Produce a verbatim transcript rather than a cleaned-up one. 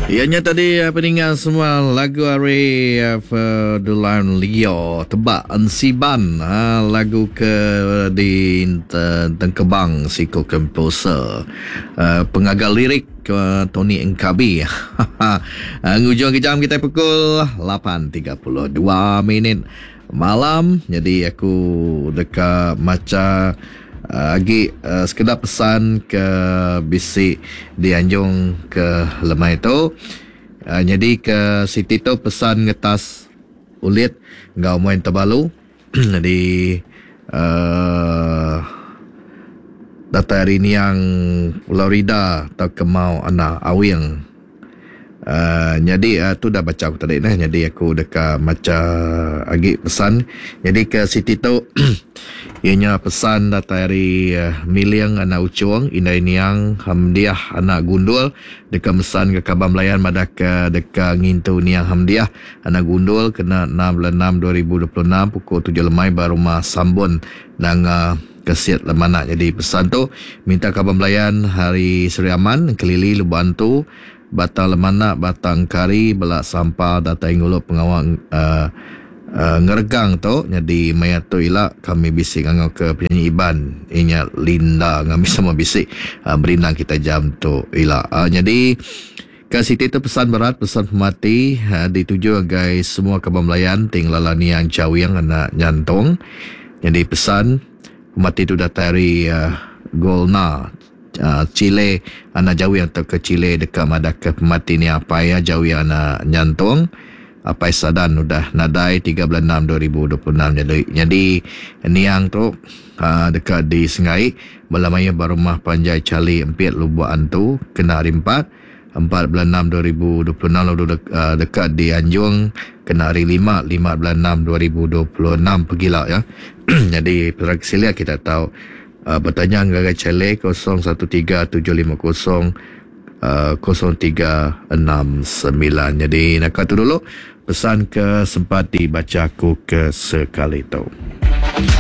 Ianya tadi uh, pendengar semua lagu Ari uh, Dulan Leo Tebak Ansiban, uh, lagu ke di uh, Tengkebang Siko Komposer, uh, pengagal lirik uh, Tony Engkabi. uh, Ngujung kejam kita pukul lapan tiga puluh dua minit malam. Jadi aku dekat macam Uh, Agi uh, sekedar pesan ke bisik di Anjung ke lemai tu. Uh, jadi ke Siti tu pesan ngetas ulit ngau main terbalu. Jadi uh, data hari ni yang Florida tak kemau anak awing. Uh, jadi uh, tu dah baca aku tadi nah. Jadi aku dekat macam agi pesan. Jadi ke Siti tu ianya pesan data dari uh, Miliang anak Ucuang, Indai Niang Hamdiah anak Gundul, dekat pesan ke Kabar Melayan madak ke dekat ngintu Niang Hamdiah anak Gundul kena enam bulan enam dua ribu dua puluh enam pukul tujuh lemai baru rumah Sambun nang uh, kesiat lemana. Jadi pesan tu minta Kabar Melayan hari Seri Aman kelili lu bantu batang lemana batang kari belak sampah data inguluk pengawal uh, uh, ngeregang tu. Jadi maya tu ila kami bisik ngau ke penyanyi Iban inya Linda ngami sama bisik uh, berindang kita jam tu ila uh, jadi ke Siti tu pesan berat pesan pemati uh, dituju guys semua Kabar Melayan ting lalani yang jauh yang anak jantung. Jadi pesan pemati tu datari uh, Golna Uh, Chile anak jauh yang ke Chile dekat madaka pemati ni apa ya jauh yang anak nyantung apa sadan udah nadai tiga bulan enam dua ribu dua puluh enam. Jadi jadi niang tu uh, dekat di Sengai belamaya barumah Panjai Cali Empit Lubuk Antu kena hari empat empat bulan enam dua ribu dua puluh enam lalu dek, uh, dekat di Anjung kena hari lima lima bulan enam dua ribu dua puluh enam pergilah ya. Jadi persilia kita tahu Uh, bertanya Gagai Cele kosong satu tiga tujuh lima kosong kosong tiga enam sembilan. Jadi nak kata dulu pesan ke sempat dibaca aku ke sekali tu.